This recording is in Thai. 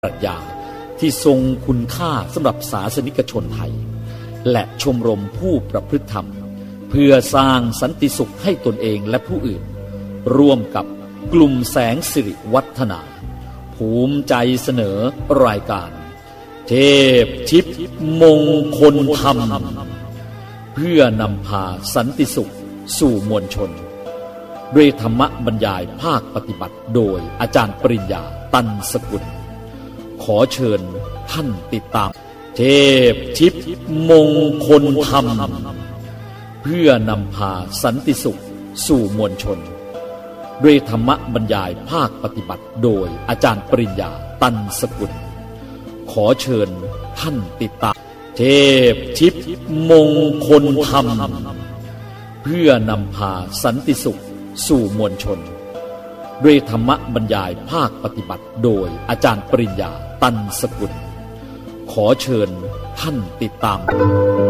ปรัชญาที่ทรงคุณค่าสำหรับศาสนิกชนไทยและชมรมผู้ประพฤติธรรมเพื่อสร้างสันติสุขให้ตนเองและผู้อื่นร่วมกับกลุ่มแสงสิริวัฒนาภูมิใจเสนอรายการเทพทิพย์มงคลธรรมเพื่อนำพาสันติสุขสู่มวลชนด้วยธรรมบรรยายภาคปฏิบัติโดยอาจารย์ปริญญาตันสกุลขอเชิญท่านติดตามเทพทิพย์มงคลธรรมเพื่อนำพาสันติสุขสู่มวลชนด้วยธรรมบรรยายภาคปฏิบัติโดยอาจารย์ปริญญาตันสกุลขอเชิญท่านติดตามเทพทิพย์มงคลธรรมเพื่อนำพาสันติสุขสู่มวลชนด้วยธรรมบรรยายภาคปฏิบัติโดยอาจารย์ปริญญาตันสกุลขอเชิญท่านติดตาม